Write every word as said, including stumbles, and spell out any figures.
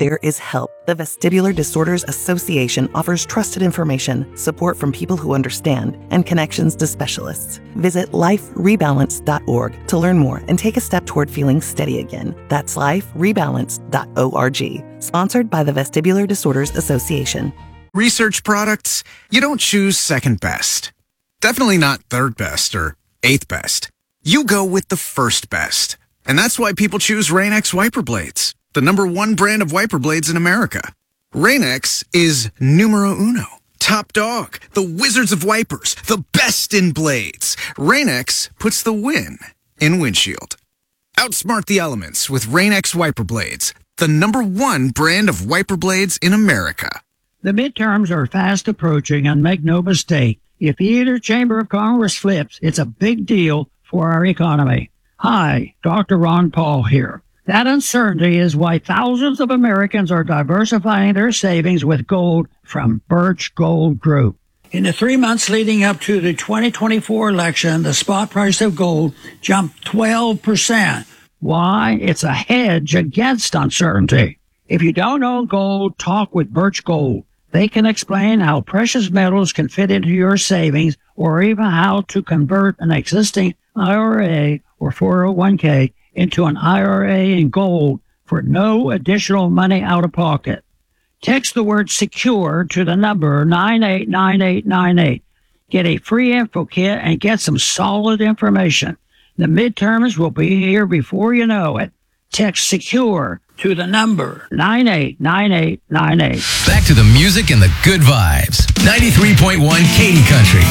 there is help. The Vestibular Disorders Association offers trusted information, support from people who understand, and connections to specialists. Visit life rebalance dot org to learn more and take a step toward feeling steady again. That's life rebalance dot org. Sponsored by the Vestibular Disorders Association. Research products, you don't choose second best. Definitely not third best or eighth best. You go with the first best. And that's why people choose Rain-X wiper blades, the number one brand of wiper blades in America. Rain-X is numero uno, top dog, the wizards of wipers, the best in blades. Rain-X puts the win in windshield. Outsmart the elements with Rain-X wiper blades, the number one brand of wiper blades in America. The midterms are fast approaching, and make no mistake, if either chamber of Congress flips, it's a big deal for our economy. Hi, Doctor Ron Paul here. That uncertainty is why thousands of Americans are diversifying their savings with gold from Birch Gold Group. In the three months leading up to the twenty twenty-four election, the spot price of gold jumped twelve percent. Why? It's a hedge against uncertainty. If you don't own gold, talk with Birch Gold. They can explain how precious metals can fit into your savings, or even how to convert an existing I R A or four oh one k into an I R A in gold for no additional money out of pocket. Text the word SECURE to the number nine eight nine eight nine eight. Get a free info kit and get some solid information. The midterms will be here before you know it. Text SECURE to the number nine eight nine eight nine eight. Back to the music and the good vibes. ninety-three point one Katy Country.